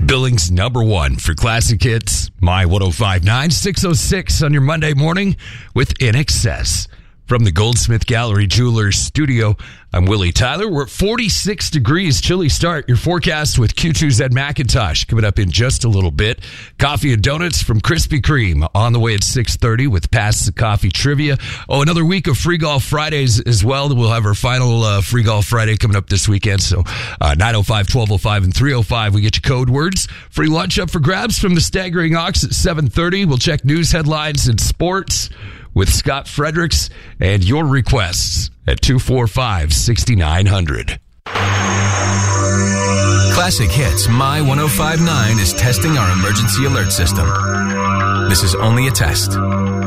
Billings #1 for classic hits, My 105.9, 6:06 on your Monday morning with InXS. From the Goldsmith Gallery Jewelers Studio, I'm Willie Tyler. We're at 46 degrees, chilly start. Your forecast with Q2's Ed McIntosh coming up in just a little bit. Coffee and donuts from Krispy Kreme on the way at 6:30 with Pass the Coffee trivia. Oh, another week of Free Golf Fridays as well. We'll have our final Free Golf Friday coming up this weekend. So 9:05, 12:05, and 3:05, we get you code words. Free lunch up for grabs from the Staggering Ox at 7:30. We'll check news headlines and sports with Scott Fredericks and your requests at 245-6900. Classic Hits My 105.9 is testing our emergency alert system. This is only a test.